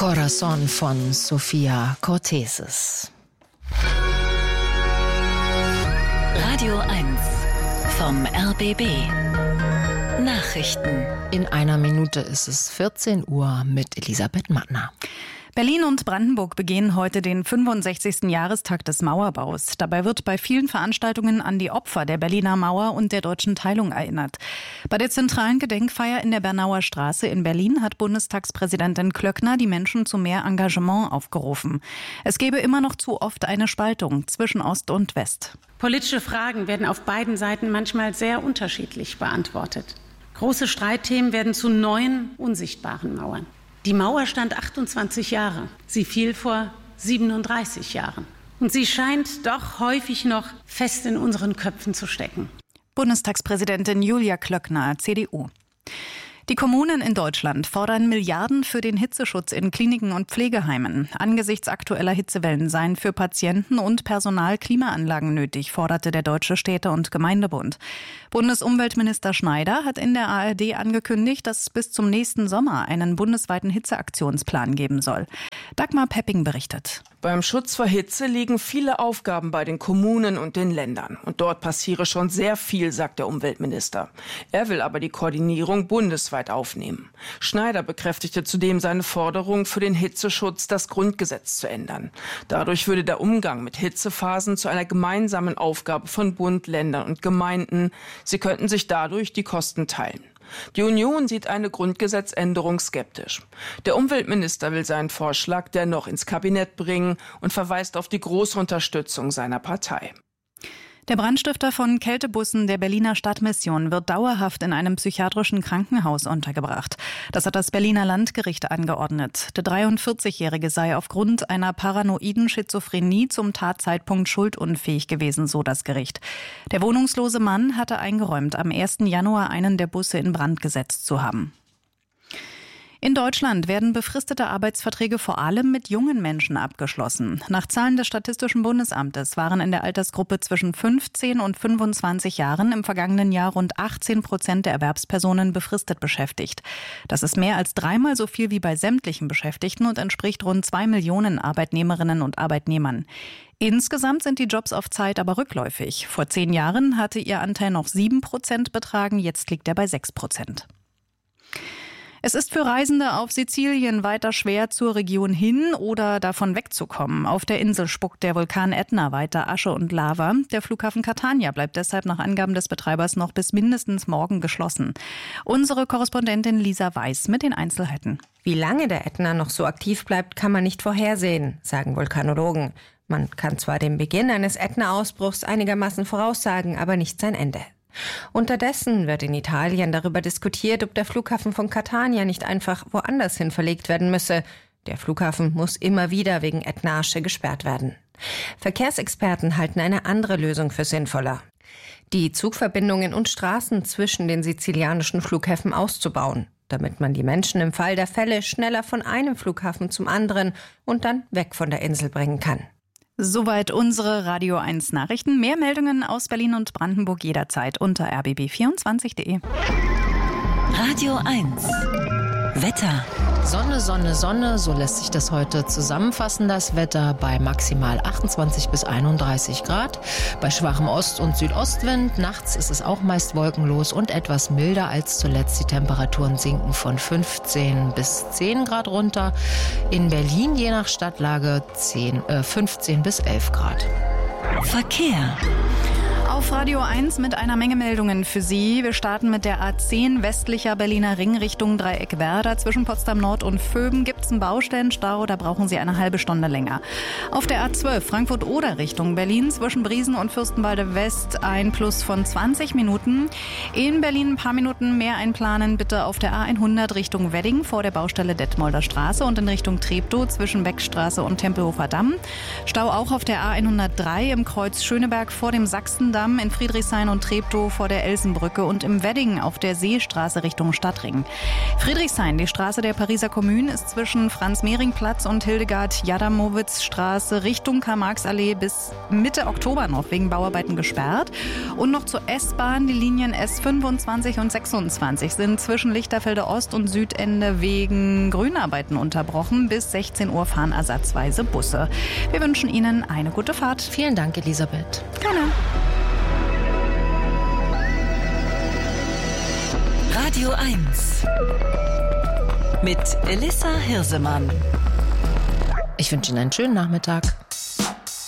Corazon von Sofia Cortesis. Radio 1 vom RBB. Nachrichten. In einer Minute ist es 14 Uhr mit Elisabeth Mattner. Berlin und Brandenburg begehen heute den 65. Jahrestag des Mauerbaus. Dabei wird bei vielen Veranstaltungen an die Opfer der Berliner Mauer und der deutschen Teilung erinnert. Bei der zentralen Gedenkfeier in der Bernauer Straße in Berlin hat Bundestagspräsidentin Klöckner die Menschen zu mehr Engagement aufgerufen. Es gebe immer noch zu oft eine Spaltung zwischen Ost und West. Politische Fragen werden auf beiden Seiten manchmal sehr unterschiedlich beantwortet. Große Streitthemen werden zu neuen, unsichtbaren Mauern. Die Mauer stand 28 Jahre. Sie fiel vor 37 Jahren. Und sie scheint doch häufig noch fest in unseren Köpfen zu stecken. Bundestagspräsidentin Julia Klöckner, CDU. Die Kommunen in Deutschland fordern Milliarden für den Hitzeschutz in Kliniken und Pflegeheimen. Angesichts aktueller Hitzewellen seien für Patienten und Personal Klimaanlagen nötig, forderte der Deutsche Städte- und Gemeindebund. Bundesumweltminister Schneider hat in der ARD angekündigt, dass es bis zum nächsten Sommer einen bundesweiten Hitzeaktionsplan geben soll. Dagmar Pepping berichtet. Beim Schutz vor Hitze liegen viele Aufgaben bei den Kommunen und den Ländern. Und dort passiere schon sehr viel, sagt der Umweltminister. Er will aber die Koordinierung bundesweit aufnehmen. Schneider bekräftigte zudem seine Forderung, für den Hitzeschutz das Grundgesetz zu ändern. Dadurch würde der Umgang mit Hitzephasen zu einer gemeinsamen Aufgabe von Bund, Ländern und Gemeinden. Sie könnten sich dadurch die Kosten teilen. Die Union sieht eine Grundgesetzänderung skeptisch. Der Umweltminister will seinen Vorschlag dennoch ins Kabinett bringen und verweist auf die große Unterstützung seiner Partei. Der Brandstifter von Kältebussen der Berliner Stadtmission wird dauerhaft in einem psychiatrischen Krankenhaus untergebracht. Das hat das Berliner Landgericht angeordnet. Der 43-Jährige sei aufgrund einer paranoiden Schizophrenie zum Tatzeitpunkt schuldunfähig gewesen, so das Gericht. Der wohnungslose Mann hatte eingeräumt, am 1. Januar einen der Busse in Brand gesetzt zu haben. In Deutschland werden befristete Arbeitsverträge vor allem mit jungen Menschen abgeschlossen. Nach Zahlen des Statistischen Bundesamtes waren in der Altersgruppe zwischen 15 und 25 Jahren im vergangenen Jahr rund 18% der Erwerbspersonen befristet beschäftigt. Das ist mehr als dreimal so viel wie bei sämtlichen Beschäftigten und entspricht rund 2 Millionen Arbeitnehmerinnen und Arbeitnehmern. Insgesamt sind die Jobs auf Zeit aber rückläufig. Vor 10 Jahren hatte ihr Anteil noch 7% betragen, jetzt liegt er bei 6%. Es ist für Reisende auf Sizilien weiter schwer, zur Region hin oder davon wegzukommen. Auf der Insel spuckt der Vulkan Ätna weiter Asche und Lava. Der Flughafen Catania bleibt deshalb nach Angaben des Betreibers noch bis mindestens morgen geschlossen. Unsere Korrespondentin Lisa Weiß mit den Einzelheiten. Wie lange der Ätna noch so aktiv bleibt, kann man nicht vorhersehen, sagen Vulkanologen. Man kann zwar den Beginn eines Ätna-Ausbruchs einigermaßen voraussagen, aber nicht sein Ende. Unterdessen wird in Italien darüber diskutiert, ob der Flughafen von Catania nicht einfach woanders hin verlegt werden müsse. Der Flughafen muss immer wieder wegen Ätna-Asche gesperrt werden. Verkehrsexperten halten eine andere Lösung für sinnvoller: die Zugverbindungen und Straßen zwischen den sizilianischen Flughäfen auszubauen, damit man die Menschen im Fall der Fälle schneller von einem Flughafen zum anderen und dann weg von der Insel bringen kann. Soweit unsere Radio 1 Nachrichten. Mehr Meldungen aus Berlin und Brandenburg jederzeit unter rbb24.de. Radio 1 Wetter. Sonne, Sonne, Sonne, so lässt sich das heute zusammenfassen, das Wetter bei maximal 28 bis 31 Grad. Bei schwachem Ost- und Südostwind. Nachts ist es auch meist wolkenlos und etwas milder als zuletzt. Die Temperaturen sinken von 15 bis 10 Grad runter. In Berlin je nach Stadtlage 15 bis 11 Grad. Verkehr. Auf Radio 1 mit einer Menge Meldungen für Sie. Wir starten mit der A10 westlicher Berliner Ring Richtung Dreieck-Werder. Zwischen Potsdam Nord und Vöben gibt es einen Baustellenstau, da brauchen Sie eine halbe Stunde länger. Auf der A12 Frankfurt-Oder Richtung Berlin zwischen Briesen und Fürstenwalde West ein Plus von 20 Minuten. In Berlin ein paar Minuten mehr einplanen, bitte auf der A100 Richtung Wedding vor der Baustelle Detmolder Straße und in Richtung Treptow zwischen Beckstraße und Tempelhofer Damm. Stau auch auf der A103 im Kreuz Schöneberg vor dem Sachsendamm. Problemen in Friedrichshain und Treptow vor der Elsenbrücke und im Wedding auf der Seestraße Richtung Stadtring. Friedrichshain, die Straße der Pariser Kommune, ist zwischen Franz-Mehring-Platz und Hildegard-Jadamowitz-Straße Richtung Karl-Marx-Allee bis Mitte Oktober noch wegen Bauarbeiten gesperrt. Und noch zur S-Bahn, die Linien S25 und 26 sind zwischen Lichterfelde Ost und Südende wegen Grünarbeiten unterbrochen. Bis 16 Uhr fahren ersatzweise Busse. Wir wünschen Ihnen eine gute Fahrt. Vielen Dank, Elisabeth. Gerne. Radio 1 mit Elissa Hirsemann. Ich wünsche Ihnen einen schönen Nachmittag.